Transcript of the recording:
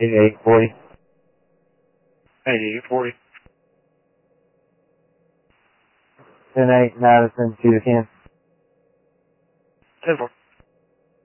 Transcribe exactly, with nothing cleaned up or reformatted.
eighty-eight forty. eighty-eight forty. ten eight Madison, two to ten. ten four.